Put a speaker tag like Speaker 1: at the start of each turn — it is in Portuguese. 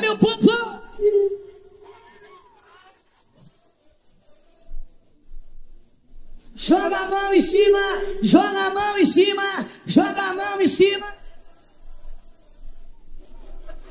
Speaker 1: meu povo! Joga a mão em cima, joga a mão em cima, joga a mão em cima.